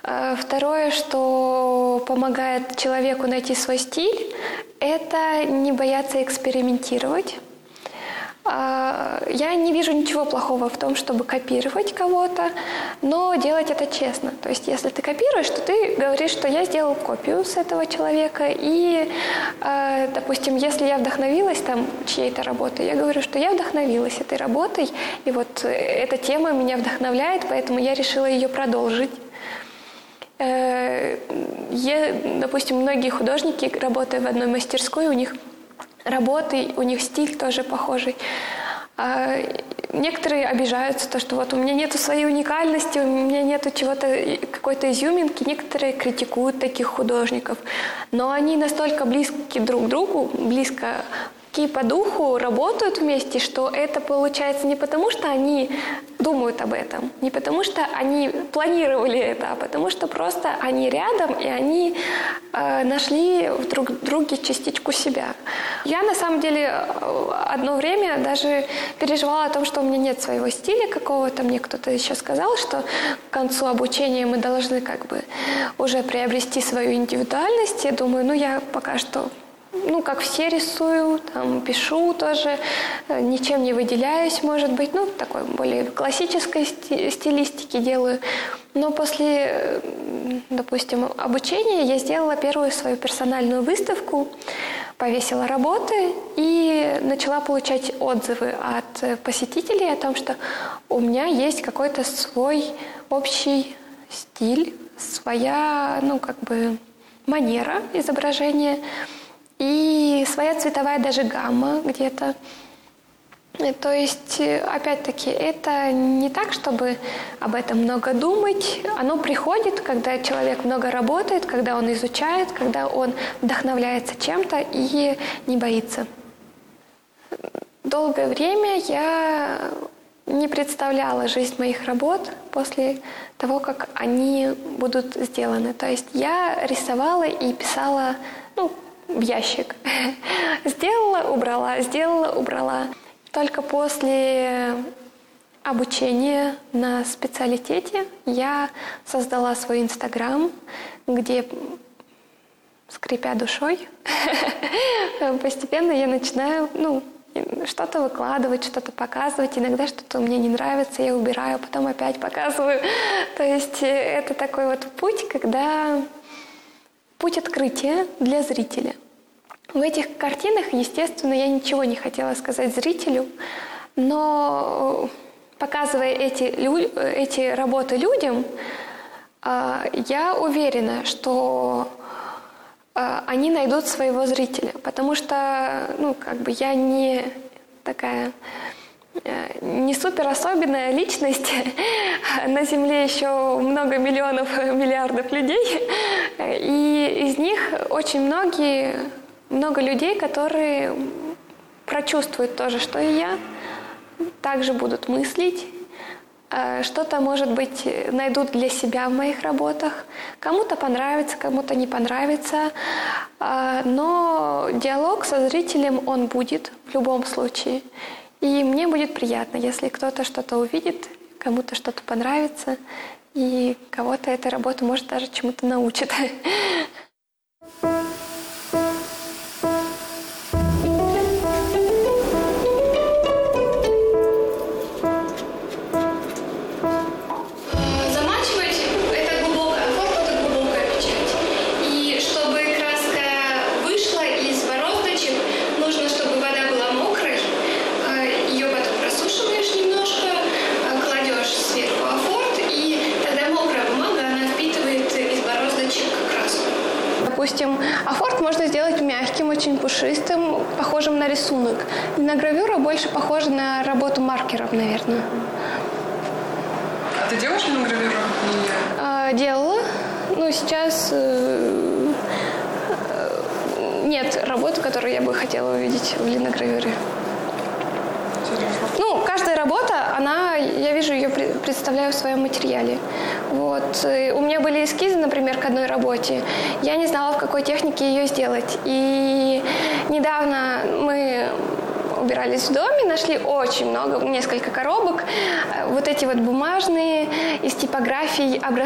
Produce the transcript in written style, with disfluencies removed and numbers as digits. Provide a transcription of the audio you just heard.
Второе, что помогает человеку найти свой стиль, это не бояться экспериментировать. Я не вижу ничего плохого в том, чтобы копировать кого-то, но делать это честно. То есть, если ты копируешь, то ты говоришь, что я сделал копию с этого человека, и, допустим, если я вдохновилась чьей-то работой, я говорю, что я вдохновилась этой работой, и вот эта тема меня вдохновляет, поэтому я решила ее продолжить. Допустим, многие художники, работая в одной мастерской, у них работы, у них стиль тоже похожий. Некоторые обижаются, что вот у меня нету своей уникальности, у меня нету какой-то изюминки. Некоторые критикуют таких художников. Но они настолько близки друг к другу, близко по духу работают вместе, что это получается не потому, что они думают об этом, не потому, что они планировали это, а потому что просто они рядом, и они нашли в друг друге частичку себя. Я, на самом деле, одно время даже переживала о том, что у меня нет своего стиля какого-то. Мне кто-то еще сказал, что к концу обучения мы должны уже приобрести свою индивидуальность. Я думаю, я пока что как все рисую, пишу тоже, ничем не выделяюсь, может быть, такой более классической стилистики делаю. Но после, допустим, обучения я сделала первую свою персональную выставку, повесила работы и начала получать отзывы от посетителей о том, что у меня есть какой-то свой общий стиль, своя, манера изображения, и своя цветовая даже гамма где-то. То есть, опять-таки, это не так, чтобы об этом много думать. Оно приходит, когда человек много работает, когда он изучает, когда он вдохновляется чем-то и не боится. Долгое время я не представляла жизнь моих работ после того, как они будут сделаны. То есть я рисовала и писала, в ящик. Сделала, убрала. Только после обучения на специалитете я создала свой Инстаграм, где, скрипя душой, постепенно я начинаю, что-то выкладывать, что-то показывать. Иногда что-то мне не нравится, я убираю, потом опять показываю. То есть это такой вот путь, путь открытия для зрителя. В этих картинах, естественно, я ничего не хотела сказать зрителю, но показывая эти работы людям, я уверена, что они найдут своего зрителя, потому что, я не такая не супер особенная личность. На Земле еще много миллиардов людей, и из них очень много людей, которые прочувствуют то же, что и я, также будут мыслить, что-то, может быть, найдут для себя в моих работах. Кому-то понравится, кому-то не понравится, но диалог со зрителем, он будет в любом случае. И мне будет приятно, если кто-то что-то увидит, кому-то что-то понравится, и кого-то эта работа, может, даже чему-то научит. Допустим, афорт можно сделать мягким, очень пушистым, похожим на рисунок. Линогравюра больше похожа на работу маркеров, наверное. А ты делаешь линогравюру? Делала. Сейчас нет работы, которую я бы хотела увидеть в линогравюре. Каждая работа, я вижу ее, представляю в своем материале. У меня были эскизы, например, к одной работе. Я не знала, в какой технике ее сделать. И недавно мы убирались в доме, нашли очень много, несколько коробок. Вот эти бумажные из типографий